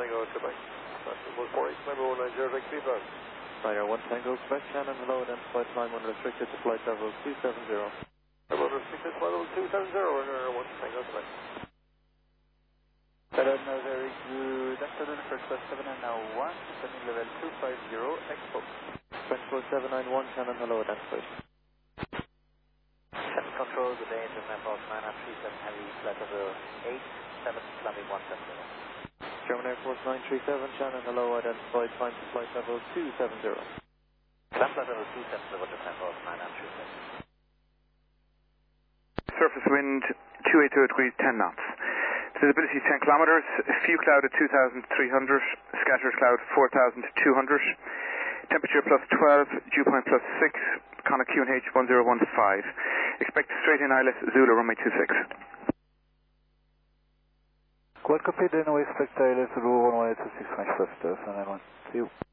Tango, Quebec. That's 148, number 190, take feedback. Ryder 1 Tango, Quebec, Shannon, hello, identified climb unrestricted to flight level 270. Level restricted, flight level 270, runner 1 Tango, Quebec. Hello, very good afternoon, first class 791, descending level 250, Expo. Expo 791, Shannon, hello, identified. Shannon Control, good day, German Air Force 937 Heavy, flight level 87, climbing 170. German Air Force 937, Shannon, hello, identified, climb to flight level 270. Climb flight level 270, German Air Force 937. Surface wind 280 degrees, 10 knots. Visibility 10 kilometers, few cloud at 2,300, scattered cloud 4,200. Temperature plus 12, dew point plus 6, Connor QNH 1015. Expect straight in ILS Zulu runway 26. Quad copy, then we expect ILS Zulu runway 26 French first, and I want to see you.